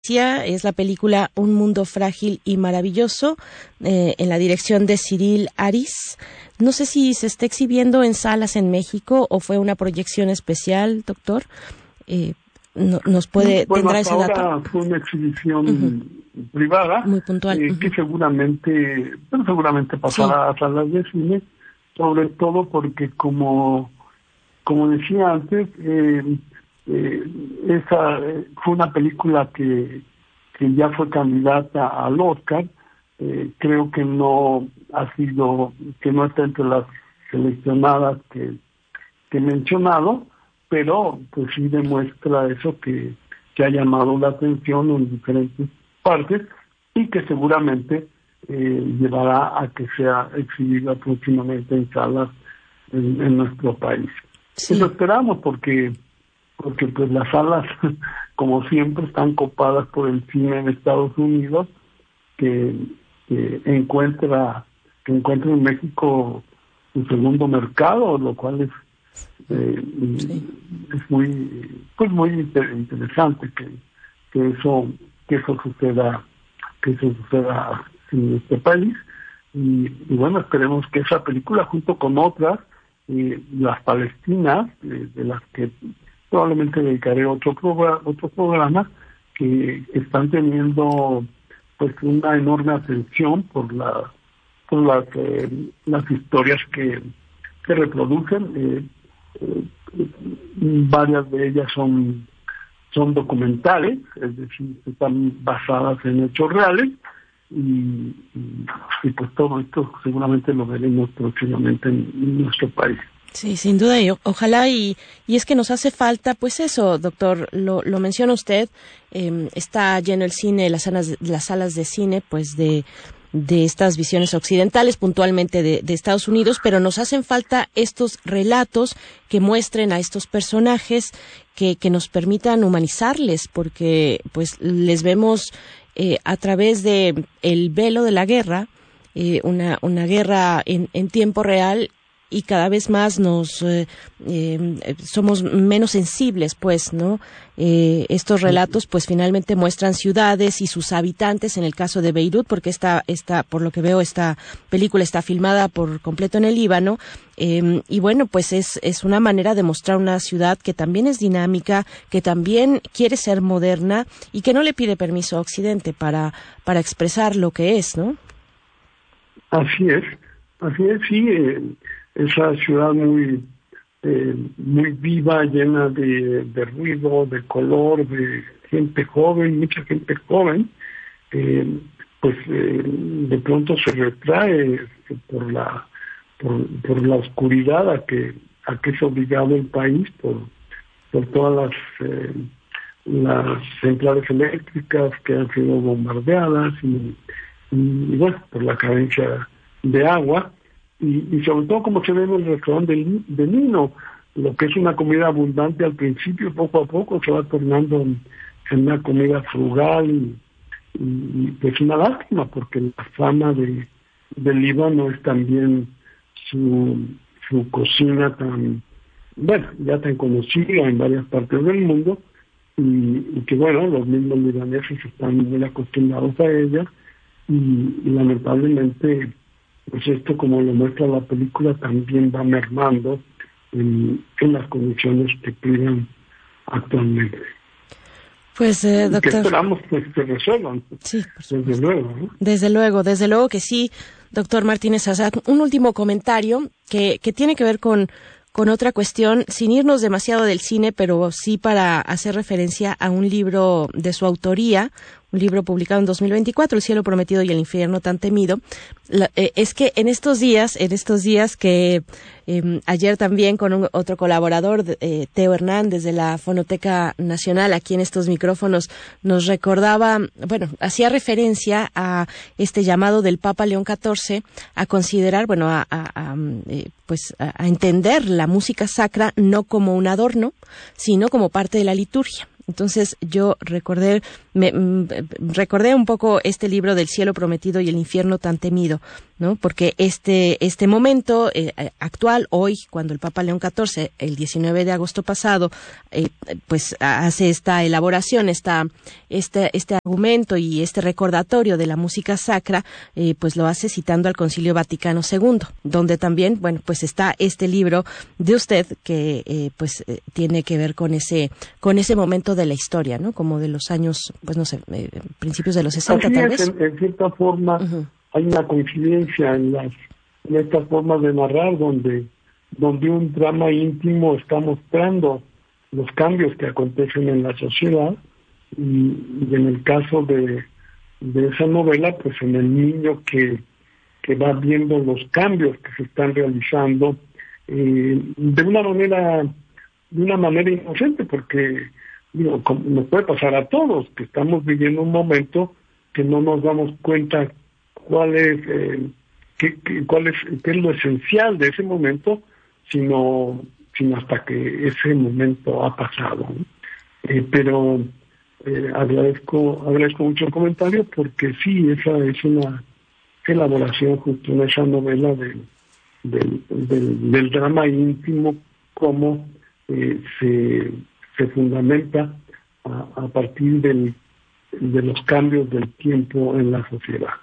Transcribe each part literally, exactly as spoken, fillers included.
Es la película Un mundo frágil y maravilloso, eh, en la dirección de Cyril Aris. No sé si se está exhibiendo en salas en México o fue una proyección especial, doctor. Eh, no, ¿Nos puede, bueno, tendrá ese dato? Ahora fue una exhibición uh-huh. privada, muy puntual, eh, uh-huh. que seguramente, bueno, seguramente pasará sí. a salas de cine, sobre todo porque como, como decía antes, eh, Eh, esa eh, fue una película que, que ya fue candidata al Oscar. Eh, creo que no ha sido, que no está entre las seleccionadas que, que he mencionado, pero pues sí demuestra eso que, que ha llamado la atención en diferentes partes y que seguramente eh, llevará a que sea exhibida próximamente en salas en, en nuestro país. Sí. Eso esperamos porque porque pues las salas, como siempre, están copadas por el cine en Estados Unidos, que, que encuentra que encuentra en México su segundo mercado, lo cual es eh, sí. es muy pues muy inter- interesante que, que eso que eso suceda que eso suceda en este país y, y bueno, esperemos que esa película junto con otras eh, las palestinas eh, de las que probablemente dedicaré otro programa, otro programa que están teniendo pues una enorme atención por la por las eh, las historias que que reproducen. Eh, eh, varias de ellas son son documentales, es decir, están basadas en hechos reales y, y, y pues todo esto seguramente lo veremos próximamente en, en nuestro país. Sí, sin duda, y o- ojalá, y, y es que nos hace falta, pues eso, doctor, lo, lo menciona usted, eh, está lleno el cine, las salas, las salas de cine, pues de, de estas visiones occidentales, puntualmente de, de Estados Unidos, pero nos hacen falta estos relatos que muestren a estos personajes, que, que nos permitan humanizarles, porque pues les vemos eh, a través de el velo de la guerra, eh, una, una guerra en, en tiempo real, y cada vez más nos eh, eh, somos menos sensibles, pues, ¿no? Eh, estos relatos, pues, finalmente muestran ciudades y sus habitantes, en el caso de Beirut, porque esta, esta, por lo que veo, esta película está filmada por completo en el Líbano, eh, y bueno, pues es, es una manera de mostrar una ciudad que también es dinámica, que también quiere ser moderna y que no le pide permiso a Occidente para, para expresar lo que es, ¿no? Así es, así es, sí, eh, esa ciudad muy eh, muy viva, llena de, de ruido, de color, de gente joven, mucha gente joven, eh, pues eh, de pronto se retrae por la por, por la oscuridad a que a que es obligado el país por por todas las eh, las centrales eléctricas que han sido bombardeadas y, y, y bueno, por la carencia de agua. Y, y sobre todo como se ve en el restaurante de, de Nino, lo que es una comida abundante al principio, poco a poco se va tornando en, en una comida frugal y, y, y pues una lástima porque la fama de del Líbano es también su, su cocina tan, bueno, ya tan conocida en varias partes del mundo y, y que bueno, los mismos libaneses están muy acostumbrados a ella y, y lamentablemente pues esto, como lo muestra la película, también va mermando en, en las condiciones que privan actualmente. Pues, eh, doctor... Que esperamos pues, que se resuelvan. Sí, desde luego, ¿no? Desde luego, desde luego que sí, doctor Martínez Azad. Un último comentario que, que tiene que ver con, con otra cuestión, sin irnos demasiado del cine, pero sí para hacer referencia a un libro de su autoría, un libro publicado en dos mil veinticuatro, El cielo prometido y el infierno tan temido. La, eh, es que en estos días, en estos días que eh, ayer también con un, otro colaborador, eh, Teo Hernández de la Fonoteca Nacional, aquí en estos micrófonos, nos recordaba, bueno, hacía referencia a este llamado del Papa León catorce a considerar, bueno, a, a, a eh, pues a, a entender la música sacra no como un adorno, sino como parte de la liturgia. Entonces yo recordé, me, me, recordé un poco este libro del cielo prometido y el infierno tan temido ¿no? Porque este este momento eh, actual, hoy, cuando el Papa León catorce, el diecinueve de agosto pasado, eh, pues hace esta elaboración, esta este este argumento y este recordatorio de la música sacra, eh, pues lo hace citando al Concilio Vaticano segundo, donde también, bueno, pues está este libro de usted que eh, pues eh, tiene que ver con ese con ese momento de la historia, ¿no? Como de los años, pues no sé, eh, principios de los sesenta, Así tal es, vez. En, en cierta forma uh-huh. hay una coincidencia en las en estas formas de narrar donde donde un drama íntimo está mostrando los cambios que acontecen en la sociedad y, y en el caso de, de esa novela, pues en el niño que, que va viendo los cambios que se están realizando eh, de una manera de una manera inocente, porque digo, como nos puede pasar a todos, que estamos viviendo un momento que no nos damos cuenta cuál es eh, qué, qué, cuál es qué es lo esencial de ese momento, sino sino hasta que ese momento ha pasado, ¿no? Eh, pero eh, agradezco agradezco mucho el comentario, porque sí, esa es una elaboración justo en esa novela del del, del, del drama íntimo, como eh, se se fundamenta a, a partir del, de los cambios del tiempo en la sociedad.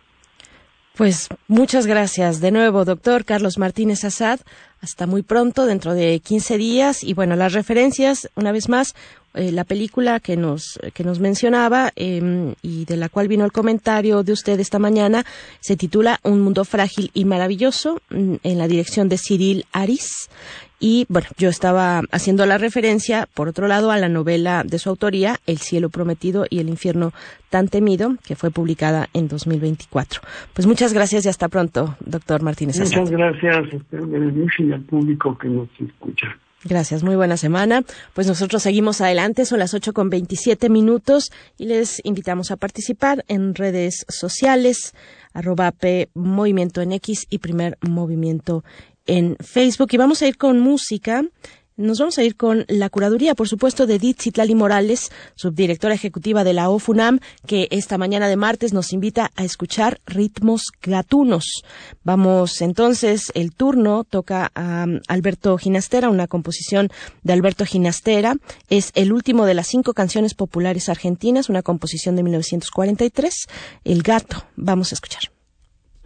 Pues muchas gracias de nuevo, doctor Carlos Martínez Assad. Hasta muy pronto, dentro de quince días. Y bueno, las referencias, una vez más, eh, la película que nos que nos mencionaba eh, y de la cual vino el comentario de usted esta mañana, se titula Un mundo frágil y maravilloso, en la dirección de Cyril Aris. Y bueno, yo estaba haciendo la referencia, por otro lado, a la novela de su autoría, El cielo prometido y el infierno tan temido, que fue publicada en dos mil veinticuatro. Pues muchas gracias y hasta pronto, doctor Martínez Assad. Muchas gracias a usted, Berenice, y al público que nos escucha. Gracias, muy buena semana. Pues nosotros seguimos adelante, son las ocho con veintisiete minutos y les invitamos a participar en redes sociales, arroba P Movimiento en X y Primer Movimiento en Facebook. Y vamos a ir con música. Nos vamos a ir con la curaduría, por supuesto, de Edith Citlali Morales, subdirectora ejecutiva de la OFUNAM, que esta mañana de martes nos invita a escuchar ritmos gatunos. Vamos entonces, el turno toca a Alberto Ginastera, una composición de Alberto Ginastera. Es el último de las cinco canciones populares argentinas, una composición de mil novecientos cuarenta y tres, El gato. Vamos a escuchar.